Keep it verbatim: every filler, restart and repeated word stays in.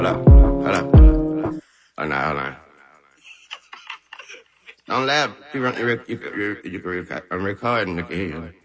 Hold up, hold up. Hold on, hold on. Don't laugh. You, run, you, you, you, you, you, I'm recording. Look at here.